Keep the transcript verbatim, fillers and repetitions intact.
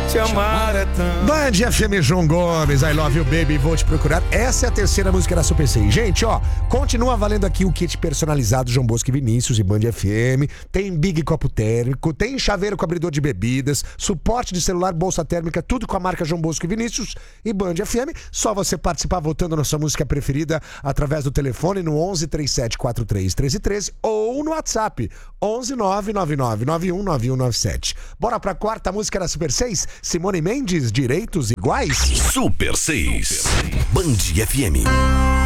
Te amar é tão... Band F M, João Gomes, I Love You Baby, Vou Te Procurar. Essa é a terceira música da Super seis. Gente, ó, continua valendo aqui o kit personalizado João Bosco e Vinícius e Band F M. Tem Big Copo Térmico, tem chaveiro com abridor de bebidas, suporte de celular, bolsa térmica, tudo com a marca João Bosco e Vinícius e Band F M. Só você participar votando na sua música preferida através do telefone no onze, trinta e sete, quarenta e três, treze, treze ou no WhatsApp onze, nove nove nove, nove um nove um nove sete. Bora pra quarta música da Super seis? Simone Mendes, Direitos Iguais. Super seis. Band F M.